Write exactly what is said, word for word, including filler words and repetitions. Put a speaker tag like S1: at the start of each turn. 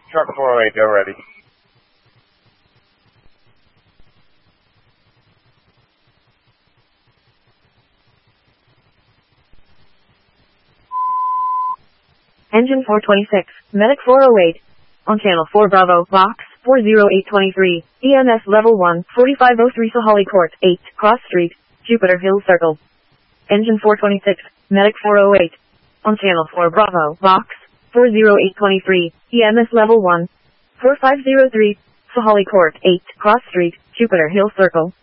S1: Truck four oh eight, go ready.
S2: Engine four twenty-six, Medic four oh eight. On channel four Bravo, box, four oh eight twenty-three, E M S level one, forty-five oh three Sahalee Court, eight, Cross Street, Jupiter Hill Circle. Engine four twenty-six, Medic four oh eight. On channel four Bravo, box, four oh eight twenty-three, E M S level one, forty-five oh three, Sahalee Court, eight, Cross Street, Jupiter Hill Circle.